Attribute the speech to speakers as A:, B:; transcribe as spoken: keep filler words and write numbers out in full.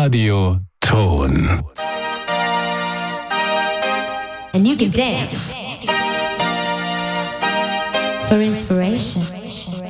A: Radio Ton.
B: And you can dance for inspiration.